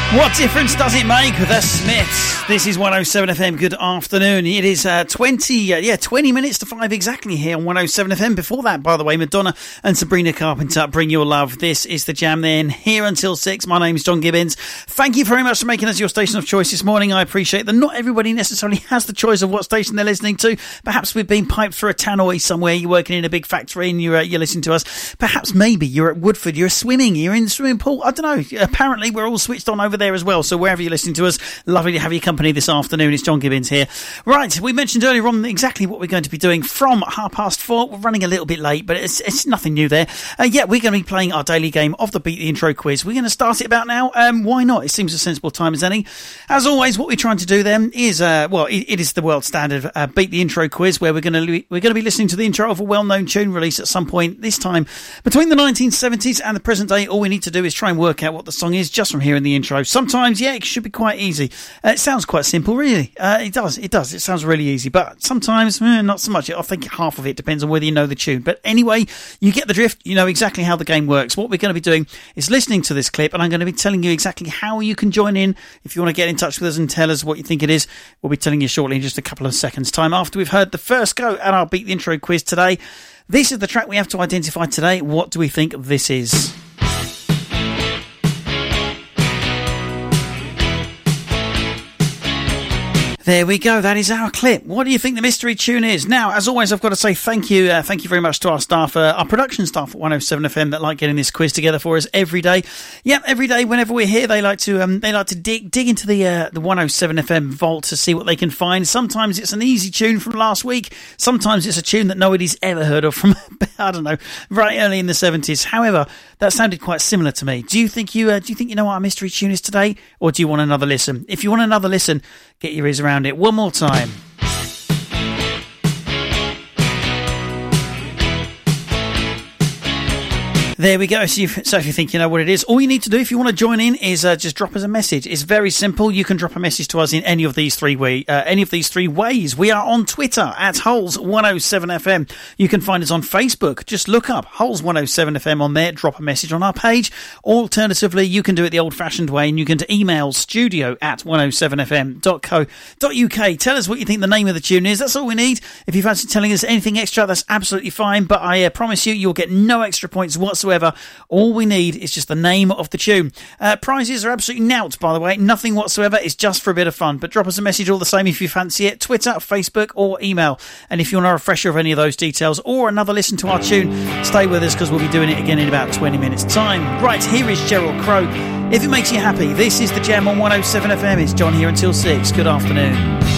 What difference does it make with the Smiths? This is 107 FM. Good afternoon. It is 20 minutes to 5 exactly here on 107 FM. Before that, by the way, Madonna and Sabrina Carpenter, Bring Your Love. This is the Jam then, here until 6. My name is John Gibbons. Thank you very much for making us your station of choice this morning. I appreciate that not everybody necessarily has the choice of what station they're listening to. Perhaps we've been piped through a tannoy somewhere. You're working in a big factory and you're listening to us. Perhaps maybe you're at Woodford, you're swimming, you're in the swimming pool. I don't know. Apparently we're all switched on over there as well. So wherever you're listening to us, lovely to have your company this afternoon. It's John Gibbons here. Right, we mentioned earlier on exactly what we're going to be doing from 4:30. We're running a little bit late, but it's nothing new there. We're going to be playing our daily game of the Beat the Intro quiz. We're going to start it about now. Why not? It seems a sensible time as any. As always, what we're trying to do then is, it is the world standard Beat the Intro quiz, where we're going to be listening to the intro of a well-known tune released at some point this time between the 1970s and the present day. All we need to do is try and work out what the song is just from hearing the intro. Sometimes, it should be quite easy. It sounds quite simple, really. It does. It sounds really easy, but sometimes not so much. I think half of it depends on whether you know the tune. But anyway, you get the drift. You know exactly how the game works. What we're going to be doing is listening to this clip, and I'm going to be telling you exactly how you can join in. If you want to get in touch with us and tell us what you think it is, we'll be telling you shortly in just a couple of seconds' time after we've heard the first go at our Beat the Intro quiz today. This is the track we have to identify today. What do we think this is? There we go. That is our clip. What do you think the mystery tune is? Now, as always, I've got to say thank you very much to our staff, our production staff at 107 FM that like getting this quiz together for us every day. Yeah, every day whenever we're here, they like to dig into the 107 FM vault to see what they can find. Sometimes it's an easy tune from last week. Sometimes it's a tune that nobody's ever heard of from I don't know, right early in the 70s. However, that sounded quite similar to me. Do you think you know what our mystery tune is today, or do you want another listen? If you want another listen, get your ears around it one more time. There we go. So if you think you know what it is, all you need to do if you want to join in is just drop us a message. It's very simple. You can drop a message to us in any of these three ways. We are on Twitter at Holes107FM. You can find us on Facebook. Just look up Holes107FM on there. Drop a message on our page. Alternatively, you can do it the old-fashioned way, and you can email studio@107fm.co.uk. Tell us what you think the name of the tune is. That's all we need. If you fancy telling us anything extra, that's absolutely fine. But I promise you'll get no extra points whatsoever. All we need is just the name of the tune. Prizes are absolutely nought, by the way. Nothing whatsoever. It's just for a bit of fun. But drop us a message all the same if you fancy it. Twitter, Facebook or email. And if you want a refresher of any of those details or another listen to our tune, stay with us because we'll be doing it again in about 20 minutes time. Right, here is Sheryl Crow. If it makes you happy, this is the Jam on 107 FM. It's John here until 6. Good afternoon.